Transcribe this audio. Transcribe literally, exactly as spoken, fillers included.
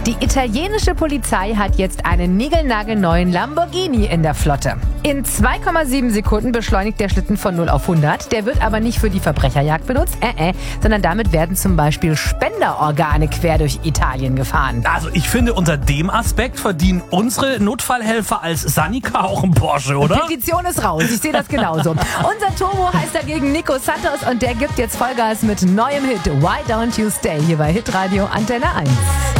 Die italienische Polizei hat jetzt einen niegelnagelneuen Lamborghini in der Flotte. In zwei Komma sieben Sekunden beschleunigt der Schlitten von null auf hundert. Der wird aber nicht für die Verbrecherjagd benutzt, äh, äh, sondern damit werden zum Beispiel Spenderorgane quer durch Italien gefahren. Also ich finde, unter dem Aspekt verdienen unsere Notfallhelfer als Sanika auch einen Porsche, oder? Petition ist raus, ich sehe das genauso. Unser Turbo heißt dagegen Nico Santos und der gibt jetzt Vollgas mit neuem Hit Why Don't You Stay hier bei Hitradio Antenne eins.